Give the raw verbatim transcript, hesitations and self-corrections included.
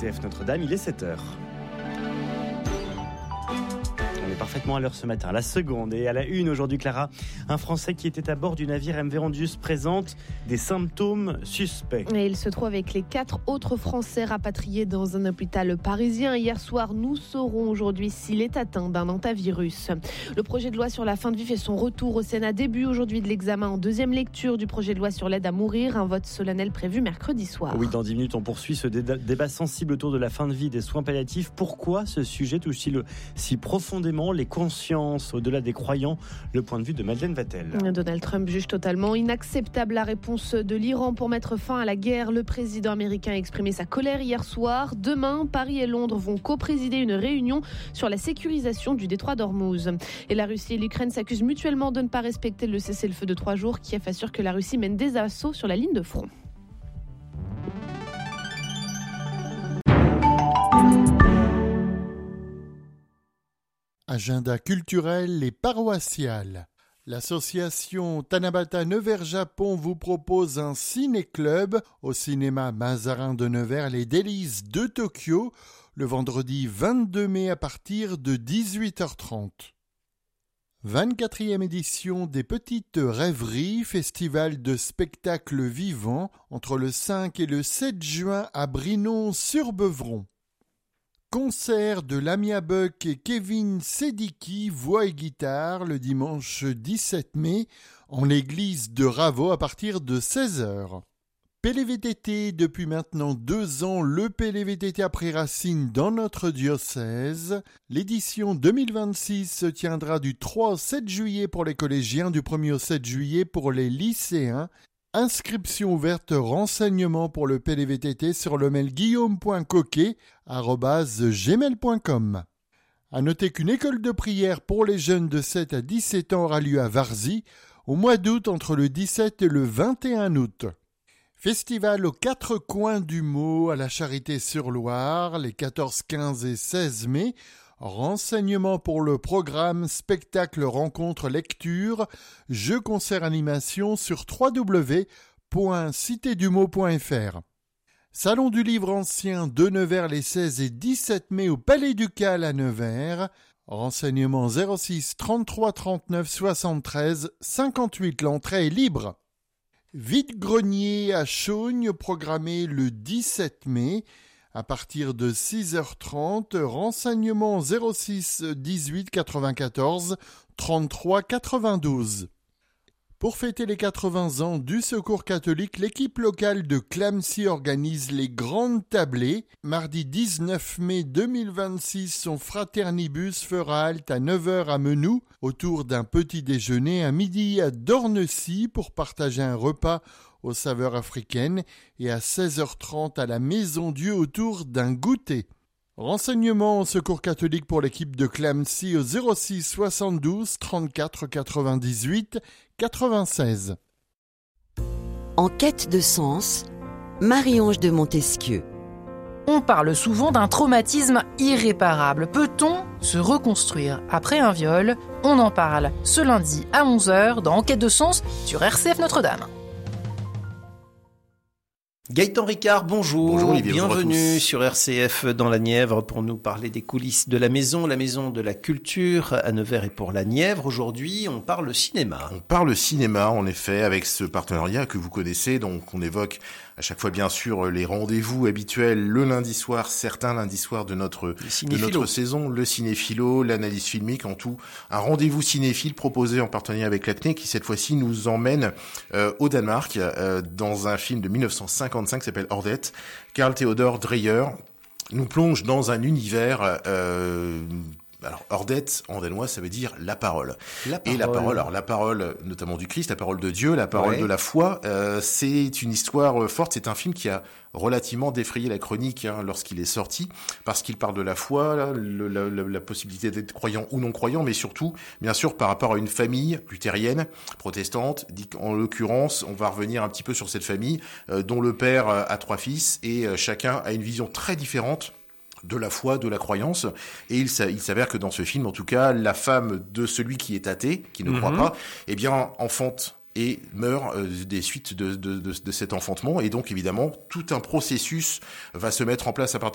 C F Notre-Dame, il est sept heures. On est parfaitement à l'heure ce matin. La seconde et à la une aujourd'hui, Clara, un Français qui était à bord du navire M V Rondius présente des symptômes suspects. Et il se trouve avec les quatre autres Français rapatriés dans un hôpital parisien. Hier soir, nous saurons aujourd'hui s'il est atteint d'un hantavirus. Le projet de loi sur la fin de vie fait son retour au Sénat. Début aujourd'hui de l'examen en deuxième lecture du projet de loi sur l'aide à mourir. Un vote solennel prévu mercredi soir. Oui, dans dix minutes, on poursuit ce débat, débat sensible autour de la fin de vie des soins palliatifs. Pourquoi ce sujet touche-t-il si profondément les consciences au-delà des croyants? Le point de vue de Madeleine Vatel. Donald Trump juge totalement inacceptable la réponse de l'Iran pour mettre fin à la guerre. Le président américain a exprimé sa colère hier soir. Demain, Paris et Londres vont co-présider une réunion sur la sécurisation du détroit d'Ormuz. Et la Russie et l'Ukraine s'accusent mutuellement de ne pas respecter le cessez-le-feu de trois jours. Kiev assure que la Russie mène des assauts sur la ligne de front. Agenda culturel et paroissial. L'association Tanabata Nevers-Japon vous propose un ciné-club au cinéma Mazarin de Nevers, les délices de Tokyo, le vendredi vingt-deux mai à partir de dix-huit heures trente. vingt-quatrième édition des Petites Rêveries, festival de spectacles vivants, entre le cinq et le sept juin à Brinon-sur-Beuvron. Concert de Lamia Buck et Kevin Sediki, voix et guitare, le dimanche dix-sept mai, en l'église de Raveau à partir de seize heures. P L V T T, depuis maintenant deux ans, le P L V T T après Racine dans notre diocèse. L'édition deux mille vingt-six se tiendra du trois au sept juillet pour les collégiens, du premier au sept juillet pour les lycéens. Inscription ouverte, renseignements pour le P L V T T sur le mail guillaume point coquet arobase gmail point com. À noter qu'une école de prière pour les jeunes de sept à dix-sept ans aura lieu à Varzy au mois d'août entre le dix-sept et le vingt et un août. Festival aux quatre coins du mot à la Charité-sur-Loire les quatorze, quinze et seize mai. Renseignements pour le programme, spectacle, rencontre, lecture, jeux, concerts, animation sur w w w point cité du mot point f r. Salon du livre ancien de Nevers les seize et dix-sept mai au Palais Ducal à Nevers. Renseignements zéro six trente-trois trente-neuf soixante-treize cinquante-huit. L'entrée est libre. Vide-grenier à Chaugne, programmé le dix-sept mai. À partir de six heures trente, renseignements zéro six dix-huit quatre-vingt-quatorze trente-trois quatre-vingt-douze. Pour fêter les quatre-vingts ans du Secours catholique, l'équipe locale de Clamecy organise les grandes tablées. Mardi dix-neuf mai deux mille vingt-six, son fraternibus fera halte à neuf heures à Menou, autour d'un petit déjeuner à midi à Dornecy pour partager un repas aux saveurs africaines et à seize heures trente à la Maison Dieu autour d'un goûter. Renseignements au Secours catholique pour l'équipe de Clamecy au zéro six soixante-douze trente-quatre quatre-vingt-dix-huit quatre-vingt-seize. En quête de sens, Marie-Ange de Montesquieu. On parle souvent d'un traumatisme irréparable. Peut-on se reconstruire après un viol? On en parle ce lundi à onze heures dans En quête de sens sur R C F Notre-Dame. Gaëtan Ricard, bonjour. Bonjour Olivier, bienvenue bonjour sur R C F dans la Nièvre pour nous parler des coulisses de la maison, la maison de la culture à Nevers et pour la Nièvre. Aujourd'hui, on parle cinéma. On parle cinéma, en effet, avec ce partenariat que vous connaissez. Donc, on évoque à chaque fois, bien sûr, les rendez-vous habituels le lundi soir, certains lundis soirs de notre, de notre saison, le cinéphilo, l'analyse filmique, en tout, un rendez-vous cinéphile proposé en partenariat avec l'A C N E qui, cette fois-ci, nous emmène euh, au Danemark, euh, dans un film de dix-neuf cent cinquante-cinq qui s'appelle Ordet. Carl Theodor Dreyer nous plonge dans un univers... Euh, Alors, Ordet, en danois, ça veut dire la parole. La parole. Et la parole, alors la parole notamment du Christ, la parole de Dieu, la parole ouais. de la foi, euh, c'est une histoire forte. C'est un film qui a relativement défrayé la chronique hein, lorsqu'il est sorti, parce qu'il parle de la foi, là, le, la, la, la possibilité d'être croyant ou non croyant, mais surtout, bien sûr, par rapport à une famille luthérienne, protestante. En l'occurrence, on va revenir un petit peu sur cette famille, euh, dont le père euh, a trois fils, et euh, chacun a une vision très différente de la foi, de la croyance, et il, il s'avère que dans ce film, en tout cas, la femme de celui qui est athée, qui ne mmh. croit pas, eh bien, enfante et meurt euh, des suites de, de, de, de cet enfantement, et donc évidemment tout un processus va se mettre en place à partir